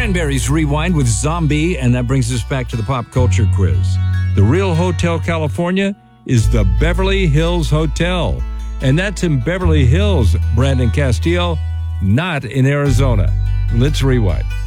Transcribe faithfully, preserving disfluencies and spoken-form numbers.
Cranberries Rewind with Zombie, and that brings us back to the pop culture quiz. The real Hotel California is the Beverly Hills Hotel, and that's in Beverly Hills, Brandon Castillo, not in Arizona. Let's rewind.